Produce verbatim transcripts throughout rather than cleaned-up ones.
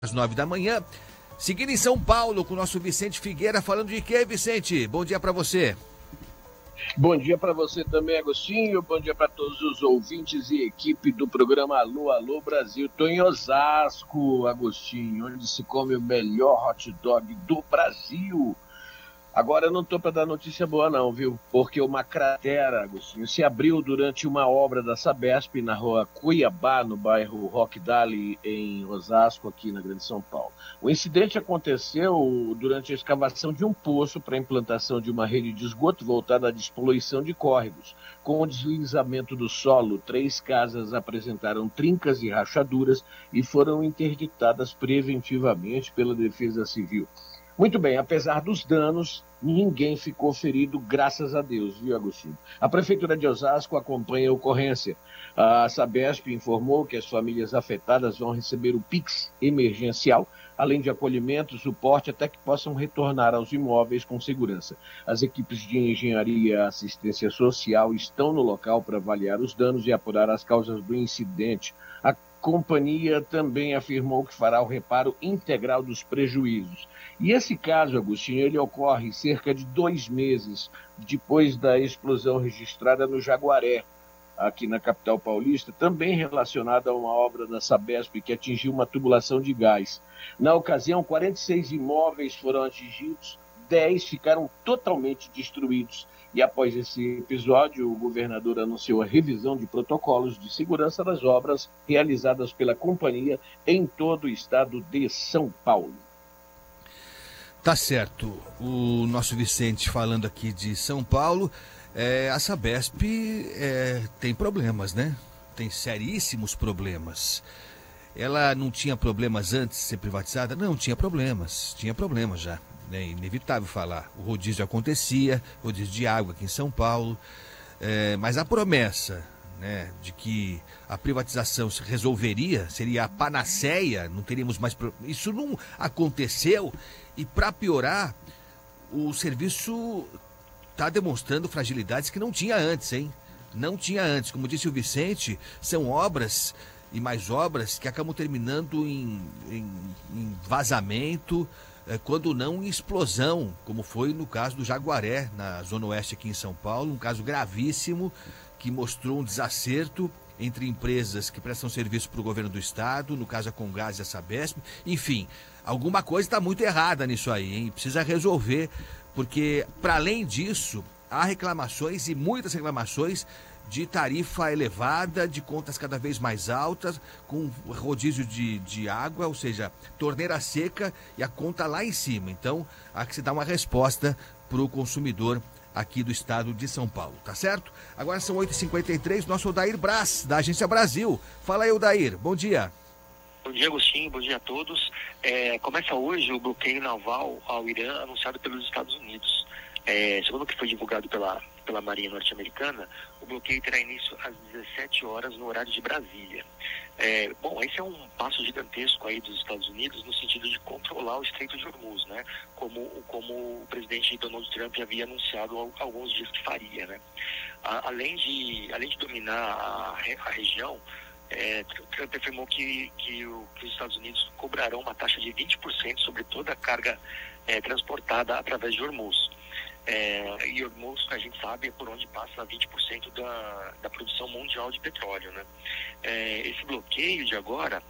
Às nove da manhã, seguindo em São Paulo com o nosso Vicente Figueira, falando de quê, Vicente? Bom dia para você. Bom dia para você também, Agostinho. Bom dia para todos os ouvintes e equipe do programa Alô, Alô Brasil. Estou em Osasco, Agostinho, onde se come o melhor hot dog do Brasil. Agora eu não estou para dar notícia boa não, viu? Porque uma cratera, Agostinho, se abriu durante uma obra da Sabesp na rua Cuiabá, no bairro Rockdale, em Osasco, aqui na Grande São Paulo. O incidente aconteceu durante a escavação de um poço para a implantação de uma rede de esgoto voltada à despoluição de córregos. Com o deslizamento do solo, três casas apresentaram trincas e rachaduras e foram interditadas preventivamente pela Defesa Civil. Muito bem, apesar dos danos, ninguém ficou ferido, graças a Deus, viu, Agostinho? A Prefeitura de Osasco acompanha a ocorrência. A Sabesp informou que as famílias afetadas vão receber o Pix emergencial, além de acolhimento e suporte até que possam retornar aos imóveis com segurança. As equipes de engenharia e assistência social estão no local para avaliar os danos e apurar as causas do incidente. A companhia também afirmou que fará o reparo integral dos prejuízos. E esse caso, Agostinho, ele ocorre cerca de dois meses depois da explosão registrada no Jaguaré, aqui na capital paulista, também relacionada a uma obra da Sabesp que atingiu uma tubulação de gás. Na ocasião, quarenta e seis imóveis foram atingidos, dez ficaram totalmente destruídos. E após esse episódio, o governador anunciou a revisão de protocolos de segurança das obras realizadas pela companhia em todo o estado de São Paulo. Tá certo. O nosso Vicente falando aqui de São Paulo, é, a Sabesp é, tem problemas, né? Tem seríssimos problemas. Ela não tinha problemas antes de ser privatizada? Não, tinha problemas. Tinha problemas já. É inevitável falar. O rodízio acontecia, rodízio de água aqui em São Paulo, é, mas a promessa, né, de que a privatização se resolveria, seria a panaceia, não teríamos mais... Pro... Isso não aconteceu e, para piorar, o serviço está demonstrando fragilidades que não tinha antes, hein? Não tinha antes. Como disse o Vicente, são obras e mais obras que acabam terminando em, em, em vazamento, quando não em explosão, como foi no caso do Jaguaré, na Zona Oeste aqui em São Paulo, um caso gravíssimo que mostrou um desacerto entre empresas que prestam serviço para o governo do estado, no caso a Comgás e a Sabesp. Enfim, alguma coisa está muito errada nisso aí, hein? Precisa resolver, porque para além disso, há reclamações e muitas reclamações de tarifa elevada, de contas cada vez mais altas, com rodízio de, de água, ou seja, torneira seca e a conta lá em cima. Então, há que se dar uma resposta para o consumidor aqui do estado de São Paulo, tá certo? Agora são oito e cinquenta e três, nosso Odair Braz, da Agência Brasil. Fala aí, Odair, bom dia. Bom dia, Agostinho, bom dia a todos. É, começa hoje o bloqueio naval ao Irã anunciado pelos Estados Unidos. É, segundo o que foi divulgado pela, pela Marinha Norte-Americana, o bloqueio terá início às dezessete horas no horário de Brasília. É, bom, esse é um passo gigantesco aí dos Estados Unidos no sentido de controlar o Estreito de Hormuz, né? Como, como o presidente Donald Trump havia anunciado há alguns dias que faria, né? A, além, de, além de dominar a, a região, é, Trump afirmou que, que, o, que os Estados Unidos cobrarão uma taxa de vinte por cento sobre toda a carga é, transportada através de Hormuz. É, e Hormuz, a gente sabe, é por onde passa vinte por cento da, da produção mundial de petróleo, né? É, esse bloqueio de agora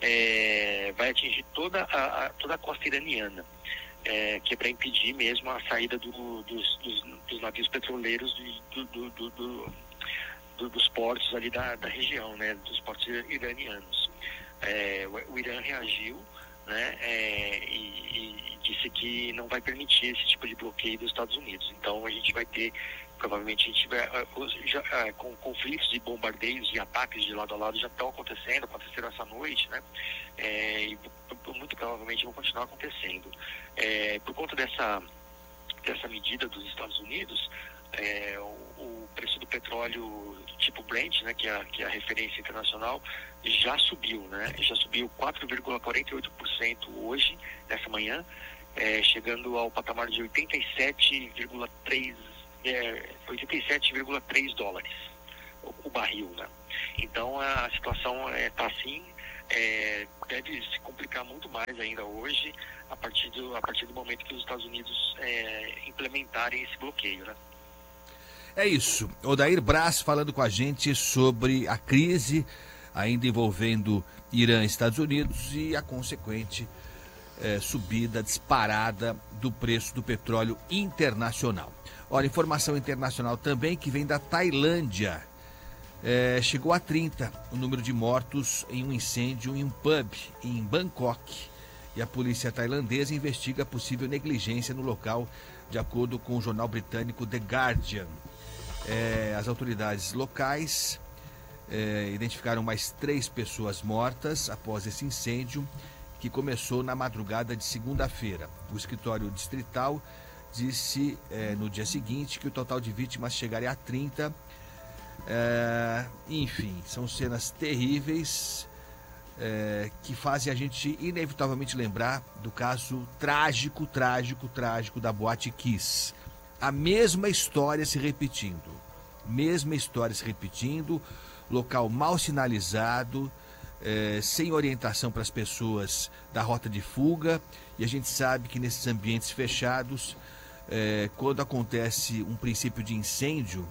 é, vai atingir toda a, a, toda a costa iraniana, é, que é para impedir mesmo a saída do, dos, dos, dos navios petroleiros do, do, do, do, do, dos portos ali da, da região, né? Dos portos iranianos. É, o, o Irã reagiu, né? É, e, e disse que não vai permitir esse tipo de bloqueio dos Estados Unidos. Então a gente vai ter, provavelmente a gente vai, já, com conflitos e bombardeios e ataques de lado a lado já estão acontecendo, aconteceram essa noite, né? É, e muito provavelmente vão continuar acontecendo. É, por conta dessa, dessa medida dos Estados Unidos, é, o, o preço do petróleo tipo Brent, né, que é, a, que é a referência internacional, já subiu, né? Já subiu quatro vírgula quarenta e oito por cento hoje, nessa manhã, é, chegando ao patamar de oitenta e sete vírgula três é, oitenta e sete vírgula três dólares o, o barril, né? Então a situação está é, assim, é, deve se complicar muito mais ainda hoje, a partir do, a partir do momento que os Estados Unidos é, implementarem esse bloqueio, né? É isso. Odair Braz falando com a gente sobre a crise ainda envolvendo Irã e Estados Unidos e a consequente é, subida disparada do preço do petróleo internacional. Olha, informação internacional também que vem da Tailândia. É, chegou a trinta o número de mortos em um incêndio em um pub em Bangkok. E a polícia tailandesa investiga possível negligência no local, de acordo com o jornal britânico The Guardian. É, as autoridades locais é, identificaram mais três pessoas mortas após esse incêndio, que começou na madrugada de segunda-feira. O escritório distrital disse é, no dia seguinte que o total de vítimas chegaria a trinta. É, enfim, são cenas terríveis é, que fazem a gente inevitavelmente lembrar do caso trágico, trágico, trágico da Boate Kiss. A mesma história se repetindo, mesma história se repetindo, local mal sinalizado, é, sem orientação para as pessoas da rota de fuga, e a gente sabe que nesses ambientes fechados, é, quando acontece um princípio de incêndio,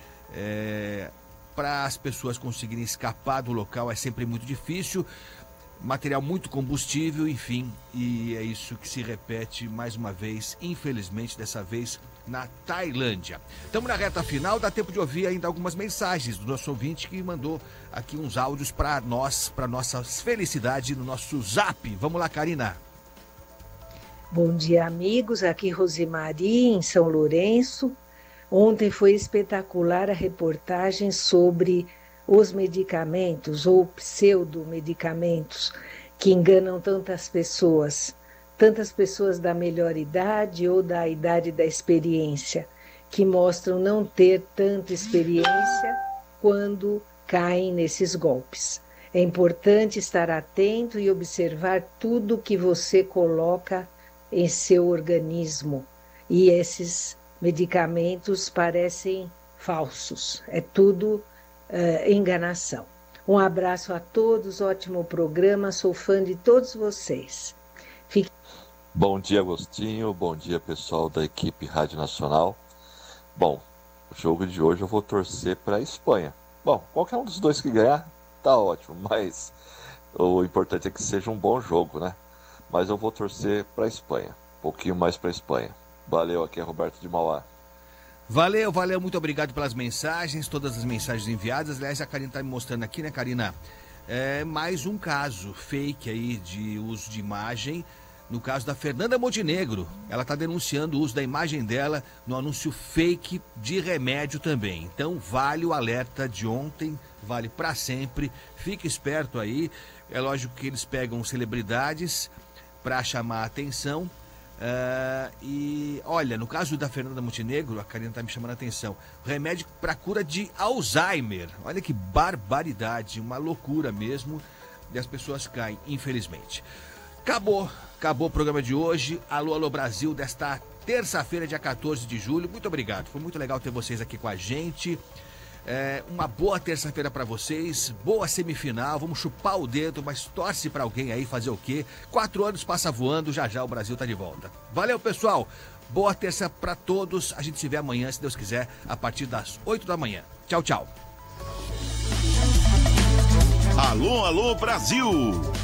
é, para as pessoas conseguirem escapar do local é sempre muito difícil, material muito combustível, enfim, e é isso que se repete mais uma vez, infelizmente, dessa vez na Tailândia. Estamos na reta final, dá tempo de ouvir ainda algumas mensagens do nosso ouvinte que mandou aqui uns áudios para nós, para nossa felicidade no nosso zap. Vamos lá, Karina. Bom dia, amigos, aqui Rosemary, em São Lourenço. Ontem foi espetacular a reportagem sobre os medicamentos ou pseudomedicamentos que enganam tantas pessoas, tantas pessoas da melhor idade ou da idade da experiência, que mostram não ter tanta experiência quando caem nesses golpes. É importante estar atento e observar tudo que você coloca em seu organismo, e esses medicamentos parecem falsos, é tudo Uh, enganação. Um abraço a todos, ótimo programa, sou fã de todos vocês. Fique... Bom dia, Agostinho, bom dia, pessoal da equipe Rádio Nacional. Bom, o jogo de hoje eu vou torcer para a Espanha. Bom, qualquer um dos dois que ganhar, tá ótimo, mas o importante é que seja um bom jogo, né? Mas eu vou torcer para a Espanha, um pouquinho mais para a Espanha. Valeu, aqui é Roberto de Mauá. Valeu, valeu, muito obrigado pelas mensagens, todas as mensagens enviadas. Aliás, a Karina está me mostrando aqui, né, Karina? É mais um caso fake aí de uso de imagem, no caso da Fernanda Montenegro. Ela está denunciando o uso da imagem dela no anúncio fake de remédio também. Então, vale o alerta de ontem, vale para sempre. Fique esperto aí. É lógico que eles pegam celebridades para chamar a atenção. Uh, e olha, no caso da Fernanda Montenegro, a Karina está me chamando a atenção, remédio para cura de Alzheimer. Olha que barbaridade, uma loucura mesmo, e as pessoas caem, infelizmente. Acabou, acabou o programa de hoje. Alô, alô Brasil, desta terça-feira, dia quatorze de julho. Muito obrigado, foi muito legal ter vocês aqui com a gente. É, uma boa terça-feira para vocês, boa semifinal, vamos chupar o dedo, mas torce para alguém aí fazer o quê? Quatro anos passa voando, já já o Brasil tá de volta. Valeu, pessoal, boa terça para todos, a gente se vê amanhã, se Deus quiser, a partir das oito da manhã. Tchau, tchau. Alô, alô, Brasil!